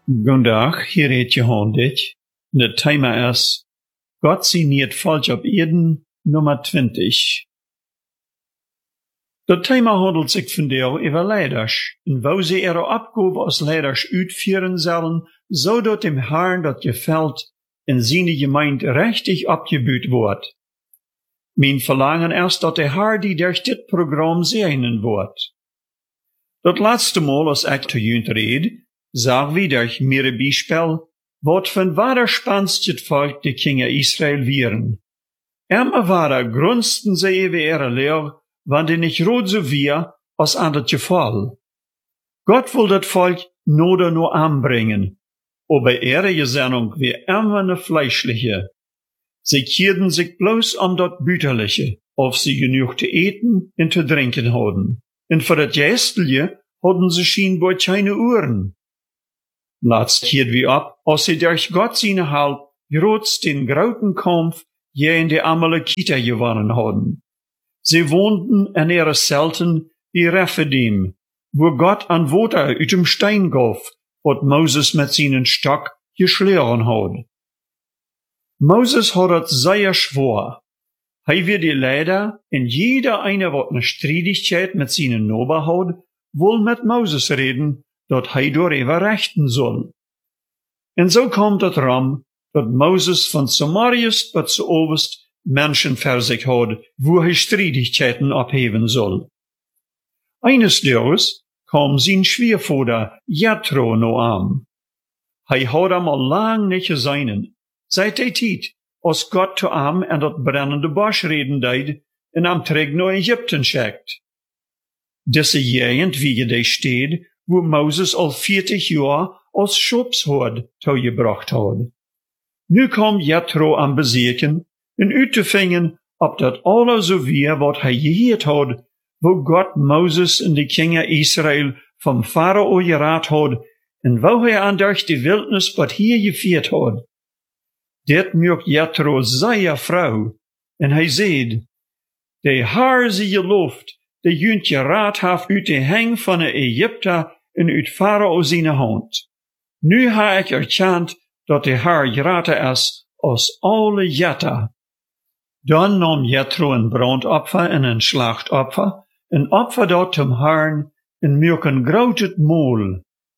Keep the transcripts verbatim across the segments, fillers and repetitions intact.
Vandaag, hier heet Johan dit. Het thema is God signeert volk op Eden, nummer twintig. Dat thema handelt zich vandaag over leiders, en wo ze ihre opgave als leiders uitführen zullen, zodat dem Herrn dat gefällt in seine Gemeinde richtig abgebüht wordt. Mijn verlangen is dat de Herr die durch dit programma segnen wordt. Dat laatste Mal, als ik te junt red, zag wie durch mir Beispiel, wat van waderspannst het volk de Kinder Israel wieren. Immer wader grunsten ze über ihre Lehr, wann die nicht rot so wir, als an das Gefall. Gott will das Volk noder nur anbringen, aber ihre Gesinnung wie immer ne fleischliche. Sie kehrten sich bloß um das Büterliche, ob sie genug zu eten und zu trinken hadden. Und für das Geistliche hadden sie scheinbar keine Uhren. Laatst keert wie ab, als sie durch Gott seine Halb groß den grauten Kampf gegen die Amalekiter gewonnen hadden. Sie wohnten in ihre Zelten wie Rephidim, wo Gott an Water uit dem Stein gaf, wat Moses mit seinen Stock geschlagen had. Moses hat het sehr schwer. Hij wird die Leider, in jeder eine wat ne Streitigkeit mit seinen Nober hat, wohl mit Moses reden, dat hij darüber rechten soll. En so kommt het ram, dat Moses von Samarias bis zu Oberst Menschen für sich hat, wo er Streitigkeiten abheben soll. Eines Tages kam sein Schwiegervater Jethro noch an. Hij hat einmal lang nicht gesehen, seit der Zeit, als Gott zu ihm an das brennende Busch reden deed und am terug nach Ägypten schickt. Diese Gegend, wie die steht, wo Moses al vierzig Jahre als Schopsherd toegebracht hat. Nu kam Jethro am Besuchen, en uit te vingen op dat alles so weer wat hij gehoord had, wo Gott Moses en de Kinder Israel vom Pharao geraad had, en wo hij aan durch die Wildnis wat hier gevierd had. Dit merkt Jethro zeer vrouw, en hij zeid, de Herr sie geloofd, de junt geraad heeft uit de hang van de Egypter en uit Pharao zijn hand. Nu ha ik erkend dat de Herr geraad is als alle Jetter. Dan nam Jethro een brandopfer en een slachtopfer, een opfer dat zum Herrn, en maak een groot mool.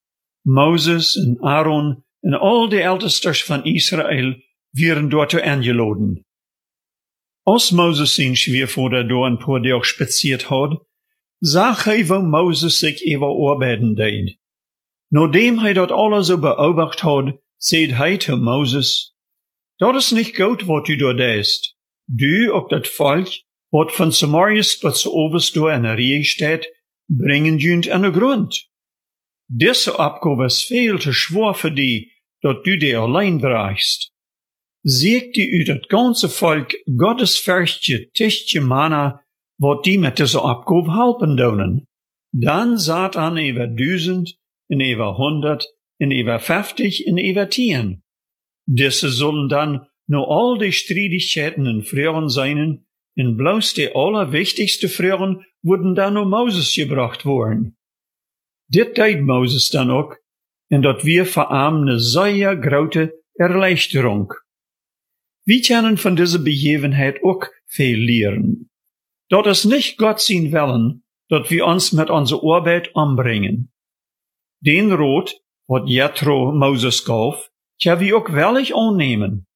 Moses en Aaron en al de ältesters van Israël werden dort eingeladen. Als Moses zijn schwiegervader door een paar dag spaziert had, zag hij wo Moses zich even arbeiden deed. Nadat hij dat alles so beobacht had, zei hij te Moses, dat is niet goed wat u daar deest. Du op dat volk, wat van Samarias tot zo overstoor in een rij staat, brengen junt aan de grond. Deze opgave is veel te zwaar voor die, dat du die alleen draagst. Ziek die uit het ganze volk Gottes verstje tichtje manna, wat die met deze opgave helpen doen. Dan zat aan over duizend, en over honderd, en over vijftig, en over tien. Deze zullen dan nur all die Streitigkeiten in Frauen seinen, en bloß die allerwichtigste Frauen wurden dann nur Moses gebracht worden. Dit deed Moses dann ook, en dat wir voor hem eine sehr grote Erleichterung. Wir können von dieser Begebenheit auch viel lernen. Dat is nicht Gott sein Willen, dat wir uns mit unserer Arbeit umbringen. Den Rat, wat Jethro Moses gaf, können wir auch willig annehmen.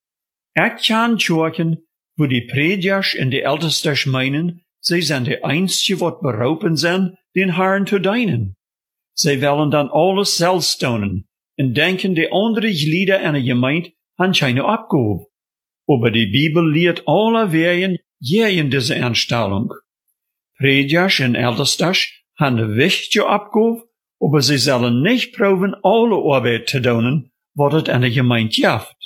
Ik kan tjoken, wo die Predikers en de Ältesters meinen, zij zijn de einzige wat beroepen zijn, den Herrn te dienen. Zij willen dan alles zelfs tonen, en denken de andere Glieder in de gemeente han keine opgave. Aber die Bibel leert alle wegen gegen diese Einstellung. Predikers en Ältesters han de wichtige opgave, aber sie zullen nicht proben alle Arbeit te doen, wat het in de gemeente jaft.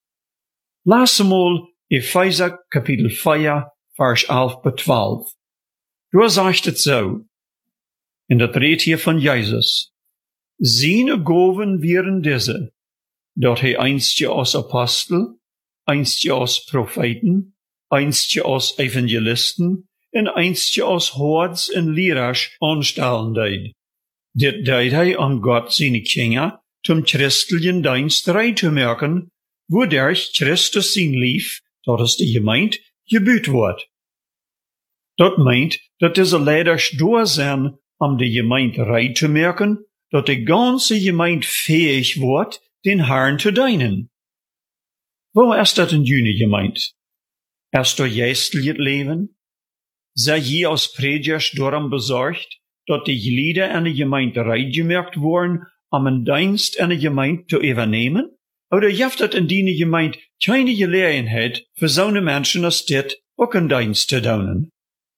Laat mal Epheser Kapitel vier, Vers elf bis twaalf. Daar zegt het zo. En dat redt hier van Jezus. Seine Gaven wären diese, dat hij einstje als Apostel, einstje als Propheten, einstje als Evangelisten en einstje als Hoords en Leeraars aanstellen deed. Dit deed hij om God seine Kinder zum christlichen Dienst rei zu merken, wodurch Christus sein Lief, dat is de gemeint, gebüht wordt. Dat meint, dat diese Leiders door zijn om de gemeint rei zu merken, dat de ganze gemeint fähig wordt, den Herrn zu dienen. Wo ist dat in juni gemeint? Erst door geestelijk leven? Zij je als predikers daarom bezorgd, dat de Glieder in de gemeente rei gemerkt worden, om een dienst in de gemeente te übernehmen? Oder heeft het in die gemeente keine Gelegenheid für zo'n mensen als dit ook een dienst te doen?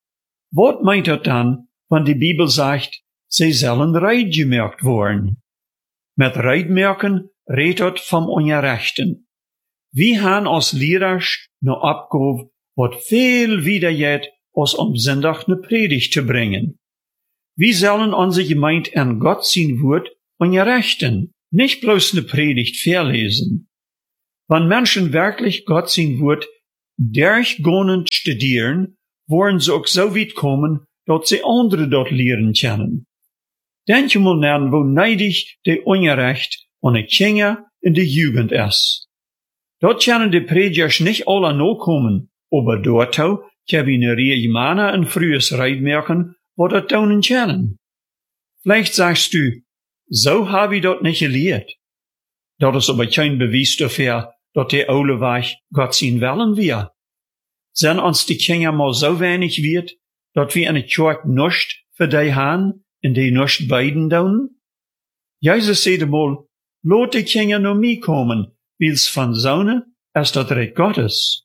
Wat meint dat dan, wenn die Bibel sagt, sie sollen rei gemerkt worden? Met rei merken redt het vom Ungerechten. Wir haben als Leaders nur Abgabe, wat viel wieder geht, als am Sonntag ne Predigt zu bringen. Wir sollen unsere Gemeinde an Gott sein Wort unterrichten, nicht bloß ne Predigt verlesen. Wenn Menschen wirklich Gott sein Wort durchgehend studieren, wollen sie auch so weit kommen, dass sie andere dort lehren können. Denk je mal nach, wo neidig de Ungerecht und de Kinder in de Jugend ist. Dort können die Predikers nicht alle nachkommen, aber dort können eine Reihe Männer ein frühes Reitmerken, wo das tun können. Vielleicht sagst du, so habe ich dort nicht gelehrt. Das ist aber kein Beweis dafür, dass der Ole Weg Gott sein wollen wir. Sind uns die Kinder mal so wenig wird, dass wir eine Kirche nicht für die haben, in die nicht beiden tun? Jesus sagte mal, lot die Kinder nur mir kommen, weil's von Sonne ist das Recht Gottes.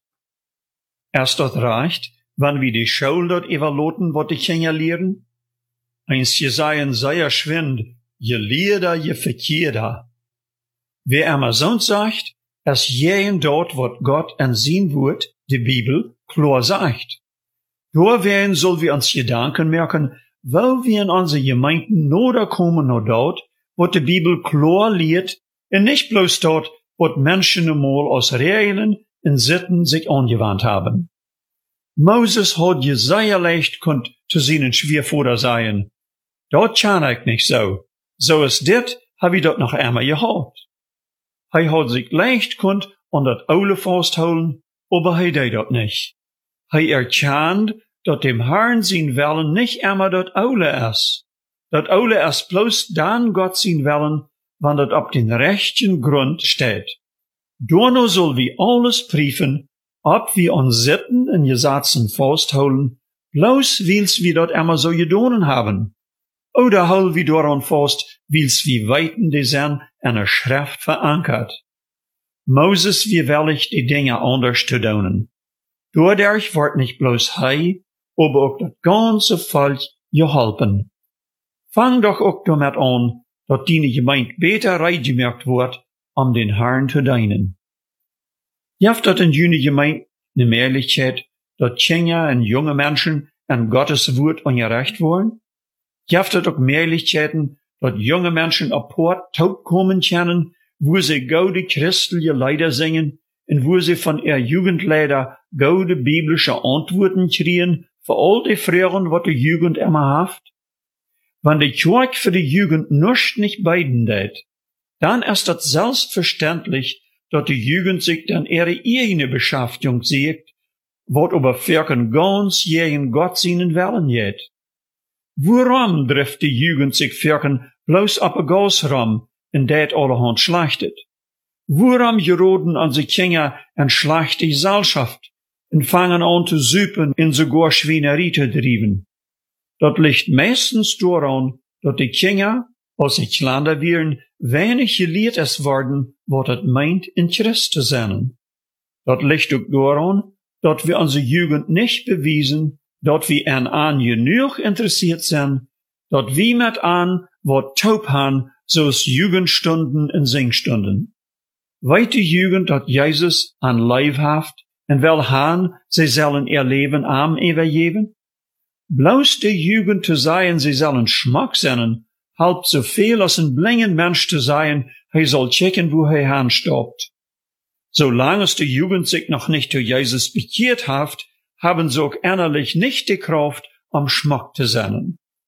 Ist das Recht, wenn wir die Schule dort evaluieren, was die Kinder lehren? Eins Jesajen sehr schwind, je Lieder, je Verkehrer. Wer immer sonst sagt, es jeden dort, was Gott an sein Wort, die Bibel, klar sagt. Door werden soll wir uns Gedanken merken, wo wir in unsere Gemeinden nur kommen nur dort, was die Bibel klar lehrt, und nicht bloß dort, was Menschen einmal aus Regeln und Sitten sich angewandt haben. Moses hat je sehr leicht konnt zu seinen Schwierfuder sein. Dort kann ich nicht so. So ist dit, hab ich dort noch einmal gehabt. Hij hat sich leicht konnt an dat Oule festholen, aber hij deed dat nicht. Hij erkannt, dat dem Herrn sein Willen nicht immer dat Oule ist. Dat Oule ist bloß dann Gott sein Willen, wann dat op den rechten Grund steht. Dorno soll wir alles prüfen, ob wir uns Sitten in Gesetzen festholen, bloß weil's wir dort immer so gedonen haben. Oder hol wir daran fest, weil's wir weiten die sind in der Schrift verankert. Moses wie willig die Dinge anders zu donen. Dadurch wird nicht bloß hei, aber auch das ganze Volk geholpen. Fang doch auch damit an, dass deine Gemeinde besser reingemerkt wird, um den Herrn zu dienen. Jeft dat in jene Gemeinde ne Möglichkeit, dass Kinder und junge Menschen an Gottes Wort ungerecht worden? Jeft dat auch Möglichkeiten, dass junge Menschen auf Port taub kommen können, wo sie gaude christliche Lieder singen und wo sie von ihr Jugendleider gaude biblische Antworten kriegen für all die Fragen, was die Jugend immer haft? Wenn die Kirche für die Jugend nicht nicht beiden tät, dann ist das selbstverständlich, dass die Jugend sich dann ihre eigene Beschäftigung sieht, wat aber firken ganz gegen Gott seinen Willen geht. Warum trifft die Jugend sich firken bloß ab a Gasram, in dat allerhand schlachtet? Warum geraten an sie Kinder in schlechte Gesellschaft und fangen an zu süpen in sogar Schweinerie zu trieben? Dat liegt meistens daran, dass die Kinder, als sie kleiner werden, wenig gelehrt es worden, wat het meint, in Christ zu sein. Dat liegt auch daran, dass wir unsere Jugend nicht bewiesen, dass wir an an genug interessiert sind, dass wir mit an, wat taub han, so's Jugendstunden und Singstunden. Weit die Jugend, dat Jesus an Leib haft, en wel han, sie sollen ihr Leben am übergeben? Bloß die Jugend zu sein, sie sollen Schmack sennen, halb so viel als ein blingen Mensch zu sein, hij soll checken, wo hij anstoppt. Solange es die Jugend sich noch nicht zu Jesus bekehrt haft, haben sie auch innerlich nicht die Kraft, um Schmack zu sennen.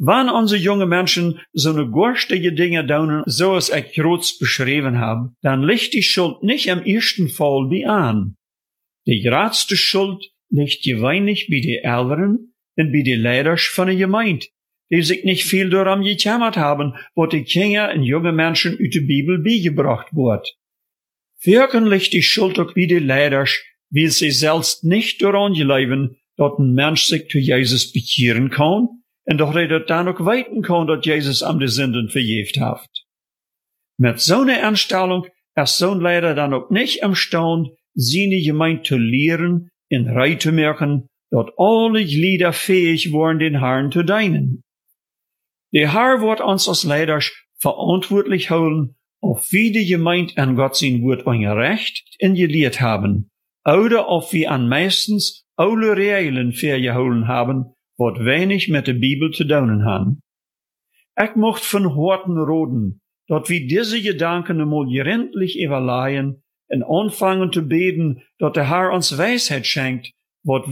Wann unsere junge Menschen so ne gorstige Dinge tun, so es ich groß beschrieben habe, dann liegt die Schuld nicht im ersten Fall bei an. Die größte Schuld liegt gewöhnlich bei den Älteren und bei den Leitern von der Gemeinde, die sich nicht viel daran gekümmert haben, was die Kinder und junge Menschen aus der Bibel beigebracht wird. Wirken liegt die Schuld auch bei den Leitern, weil sie selbst nicht daran glauben, dass ein Mensch sich zu Jesus bekehren kann, und doch er dat dann auch weiten kann, dass Jesus am de Sünden vergeeft hat. Mit so einer Einstellung ist so ein Lehrer dann auch nicht imstand, seine Gemeinde zu lehren und rei zu merken, dass alle Glieder fähig waren, den Herrn zu dienen. Der Herr wird uns als Lehrer verantwortlich holen, ob wir die Gemeinde an Gott sein Wort angerecht und gelehrt haben, oder ob wir an meistens alle Regeln vergeholen haben, wat wenig mit der Bibel zu tun haben. Ich mocht von Horten roden, dat wir diese Gedanken einmal gründlich evaluieren und anfangen zu beten, dat der Herr uns Weisheit schenkt, wat